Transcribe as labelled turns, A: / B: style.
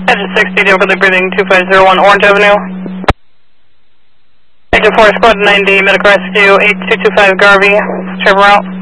A: Engine 60, difficulty breathing 2501 Orange Avenue. Engine 4, Squad 90, medical rescue 8225 Garvey, travel route.